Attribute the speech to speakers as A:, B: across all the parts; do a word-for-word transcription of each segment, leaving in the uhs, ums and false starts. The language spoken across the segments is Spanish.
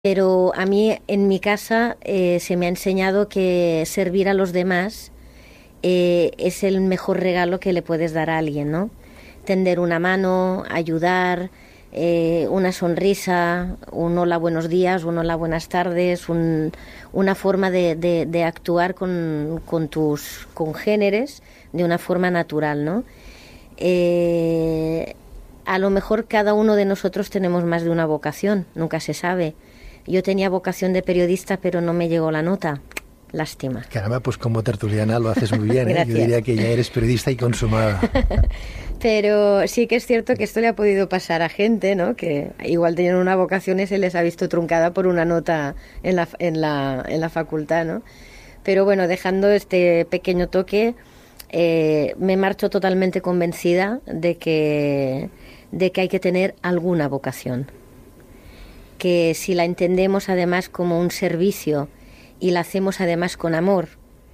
A: Pero a mí, en mi casa, eh, se me ha enseñado que servir a los demás eh, es el mejor regalo que le puedes dar a alguien, ¿no? Tender una mano, ayudar, eh, una sonrisa, un hola buenos días, un hola buenas tardes, un, una forma de, de, de actuar con, con tus congéneres de una forma natural, ¿no? Eh, a lo mejor cada uno de nosotros tenemos más de una vocación, nunca se sabe. Yo tenía vocación de periodista, pero no me llegó la nota. Lástima.
B: Caramba, pues como tertuliana lo haces muy bien, ¿eh? Yo diría que ya eres periodista y consumada.
A: Pero sí que es cierto que esto le ha podido pasar a gente, ¿no? Que igual tenían una vocación y se les ha visto truncada por una nota en la, en la, en la facultad, ¿no? Pero bueno, dejando este pequeño toque, eh, me marcho totalmente convencida de que, de que hay que tener alguna vocación. Que si la entendemos además como un servicio y la hacemos además con amor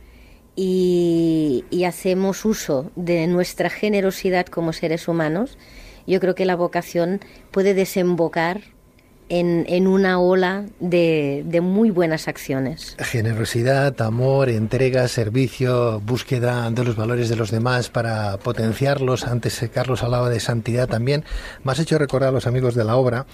A: y, y hacemos uso de nuestra generosidad como seres humanos, yo creo que la vocación puede desembocar en, en una ola de, de muy buenas acciones.
B: Generosidad, amor, entrega, servicio, búsqueda de los valores de los demás para potenciarlos. Antes Carlos hablaba de santidad también. Me has hecho recordar a los amigos de la obra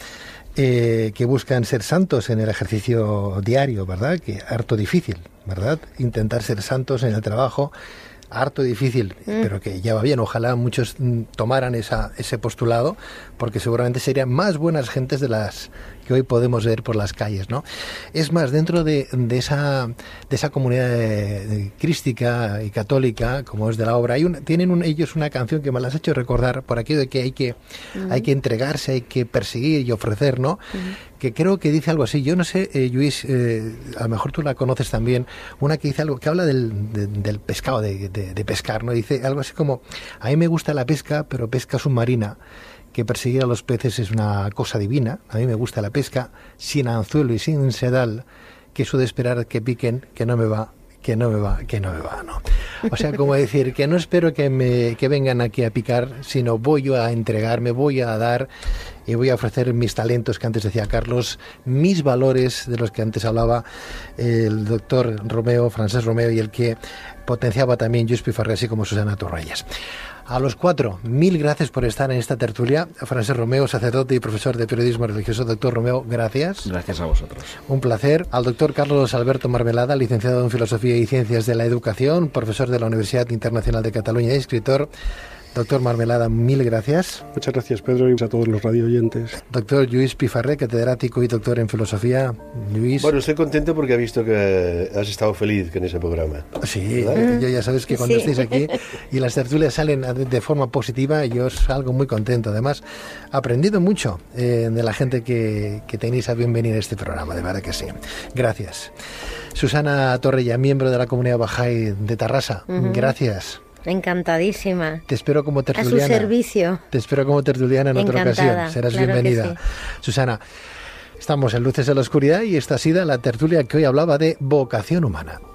B: Eh, que buscan ser santos en el ejercicio diario, ¿verdad? Que harto difícil, ¿verdad? Intentar ser santos en el trabajo, harto difícil, mm. pero que ya va bien. Ojalá muchos tomaran esa, ese postulado, porque seguramente serían más buenas gentes de las que hoy podemos ver por las calles, ¿no? Es más, dentro de, de esa de esa comunidad de, de crística y católica, como es de la obra, hay un, tienen un, ellos una canción que me las ha hecho recordar por aquello de que hay que uh-huh. hay que entregarse, hay que perseguir y ofrecer, ¿no? Uh-huh. Que creo que dice algo así. Yo no sé, eh, Lluís, eh, a lo mejor tú la conoces también, una que dice algo, que habla del, de, del pescado, de, de, de pescar, ¿no? Dice algo así como, a mí me gusta la pesca, pero pesca submarina, que perseguir a los peces es una cosa divina. A mí me gusta la pesca sin anzuelo y sin sedal, que eso de esperar que piquen, que no me va, que no me va, que no me va, ¿no? O sea, como decir, que no espero que me que vengan aquí a picar, sino voy yo a entregarme, voy a dar y voy a ofrecer mis talentos, que antes decía Carlos, mis valores de los que antes hablaba el doctor Romeo, Francesc Romeo, y el que potenciaba también Lluís Pifarré, así como Susana Torreyes. A los cuatro, mil gracias por estar en esta tertulia. Francesc Romeo, sacerdote y profesor de periodismo religioso. Doctor Romeo, gracias.
C: Gracias a vosotros.
B: Un placer. Al doctor Carlos Alberto Marmelada, licenciado en Filosofía y Ciencias de la Educación, profesor de la Universidad Internacional de Cataluña y escritor. Doctor Marmelada, mil gracias.
D: Muchas gracias, Pedro, y a todos los radio oyentes.
B: Doctor Lluís Pifarré, catedrático y doctor en filosofía. Lluís.
E: Bueno, estoy contento porque he visto que has estado feliz en ese programa.
B: Sí, ¿verdad? Yo ya sabes que cuando sí. estéis aquí y las tertulias salen de forma positiva, yo salgo muy contento. Además, he aprendido mucho eh, de la gente que, que tenéis a bien venir a este programa, de verdad que sí. Gracias. Susana Torrella, miembro de la comunidad Bahá'í de Tarrasa, uh-huh. gracias.
A: Encantadísima.
B: Te espero como tertuliana.
A: A su servicio.
B: Te espero como tertuliana en
A: Encantada,
B: otra ocasión. Serás
A: claro
B: bienvenida.
A: Sí.
B: Susana, estamos en Luces de la Oscuridad y esta ha sido la tertulia que hoy hablaba de vocación humana.